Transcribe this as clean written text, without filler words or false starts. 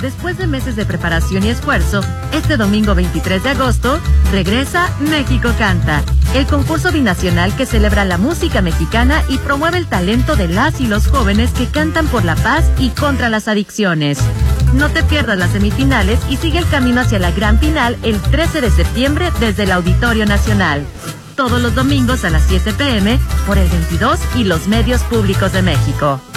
Después de meses de preparación y esfuerzo, este domingo 23 de agosto, regresa México Canta, el concurso binacional que celebra la música mexicana y promueve el talento de las y los jóvenes que cantan por la paz y contra las adicciones. No te pierdas las semifinales y sigue el camino hacia la gran final el 13 de septiembre desde el Auditorio Nacional. Todos los domingos a las 7 p.m. por el 22 y los medios públicos de México.